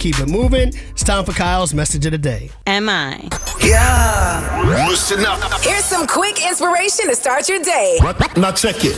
keep it moving. It's time for Kyle's message of the day. Am I? Yeah. Listen up. Here's some quick inspiration to start your day. Now check it.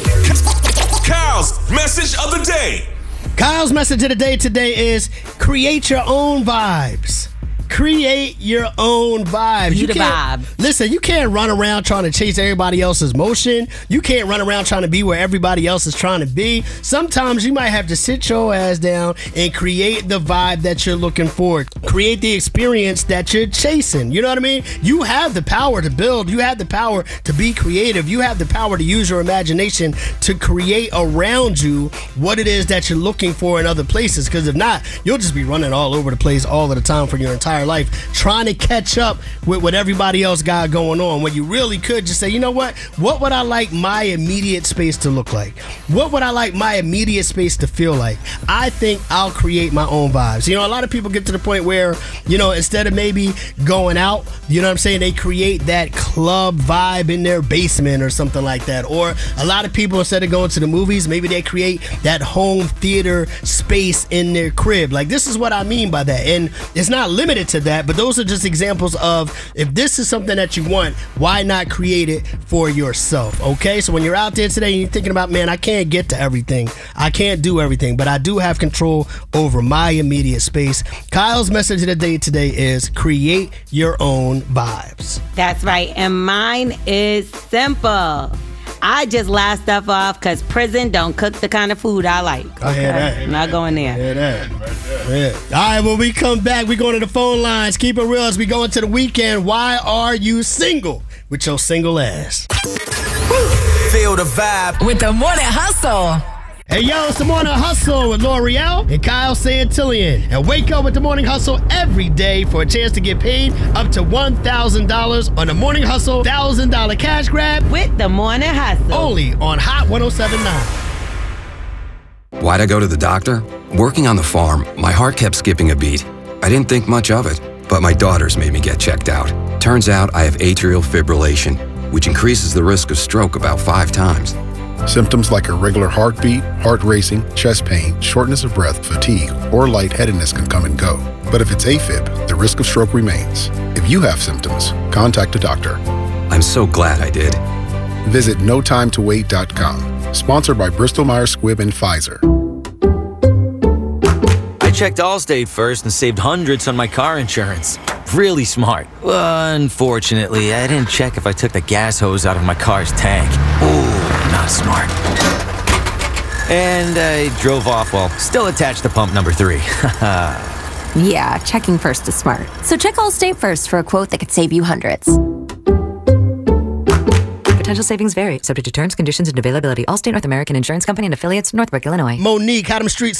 Kyle's message of the day. Kyle's message of the day today is create your own vibes. Create your own vibes. You the vibe. Listen, you can't run around trying to chase everybody else's motion. You can't run around trying to be where everybody else is trying to be. Sometimes you might have to sit your ass down and create the vibe that you're looking for. Create the experience that you're chasing. You know what I mean? You have the power to build. You have the power to be creative. You have the power to use your imagination to create around you what it is that you're looking for in other places. Because if not, you'll just be running all over the place all of the time for your entire life, trying to catch up with what everybody else got going on, when you really could just say, you know what would I like my immediate space to look like? What would I like my immediate space to feel like? I think I'll create my own vibes. You know, a lot of people get to the point where, you know, instead of maybe going out, you know what I'm saying, they create that club vibe in their basement or something like that. Or a lot of people, instead of going to the movies, maybe they create that home theater space in their crib. Like, this is what I mean by that. And it's not limited to that, but those are just examples of, if this is something that you want, why not create it for yourself? Okay, so when you're out there today and you're thinking about, man, I can't get to everything, I can't do everything, but I do have control over my immediate space. Kyle's message of the day today is create your own vibes. That's right. And mine is simple. I just laugh stuff off because prison don't cook the kind of food I like. I hear that. I'm not going there. I hear that. Yeah. All right, when we come back, we're going to the phone lines. Keep it real as we go into the weekend. Why are you single with your single ass? Feel the vibe With the Morning Hustle. Hey, yo, it's the Morning Hustle with L'Oreal and Kyle Santillian. And wake up with the Morning Hustle every day for a chance to get paid up to $1,000 on the Morning Hustle $1,000 cash grab With the Morning Hustle. only on Hot 107.9. Why'd I go to the doctor? Working on the farm, my heart kept skipping a beat. I didn't think much of it, but my daughters made me get checked out. Turns out I have atrial fibrillation, which increases the risk of stroke about 5 times. Symptoms like irregular heartbeat, heart racing, chest pain, shortness of breath, fatigue, or lightheadedness can come and go. But if it's AFib, the risk of stroke remains. If you have symptoms, contact a doctor. I'm so glad I did. Visit notimetowait.com. Sponsored by Bristol-Myers Squibb and Pfizer. I checked Allstate first and saved hundreds on my car insurance. Really smart. Unfortunately, I didn't check if I took the gas hose out of my car's tank. Ooh, not smart. And I drove off while still attached to pump number 3. Yeah, checking first is smart. So check Allstate first for a quote that could save you hundreds. Potential savings vary, subject to terms, conditions, and availability. Allstate North American Insurance Company and affiliates, Northbrook, Illinois. Monique, how them streets